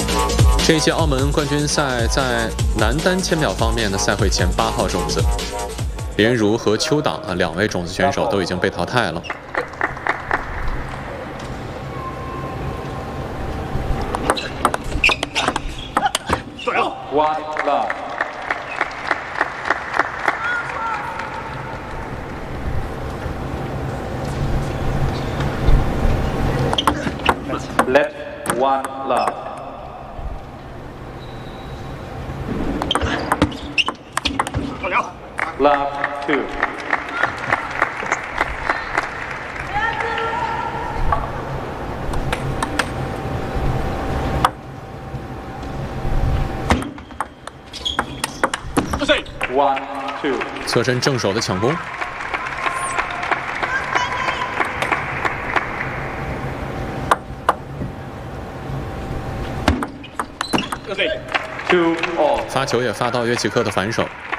这一届澳门冠军赛在男单签表方面的赛会前8号种子林如和邱党2位种子选手都已经被淘汰了。 One love. Left one love. Love two. One two. 侧身正手的抢攻。 Two all. 发球也发到约奇克的反手。